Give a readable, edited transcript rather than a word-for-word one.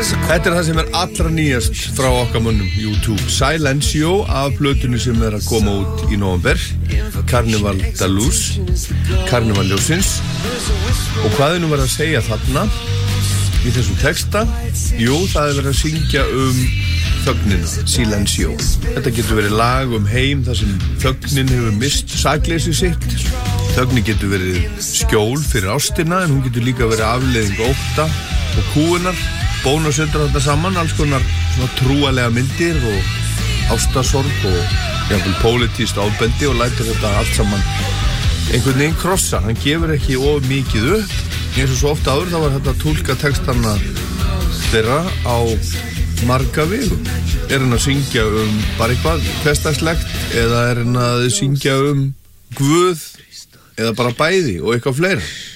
Þetta það sem allra nýjast frá okkar mönnum YouTube. Silencio af plötunni sem að koma út í nóvember, Carnival da Luz, Carnival ljósins. Og hvað nú verið að segja þarna í þessum texta? Jú, það verið að syngja þögnina, Silencio. Þetta getur verið lag heim þar sem þögnin hefur mist sakleysi sitt. Þögnin getur verið skjól fyrir ástina, en hún getur líka verið afleiðing ótta og kúunar. Bónus setur þetta saman, alls konar trúalega myndir og ástarsorg og jafnvel pólitískt ofbeldi og lætur þetta allt saman einhvern veginn krossa. Hann gefur ekki of mikið upp. Eins og svo ofta áður þá var þetta að túlka textana þeirra á marga vegum. Er hann að syngja bara eitthvað hversdagslegt eða er hann að syngja Guð eða bara bæði og eitthvað fleira?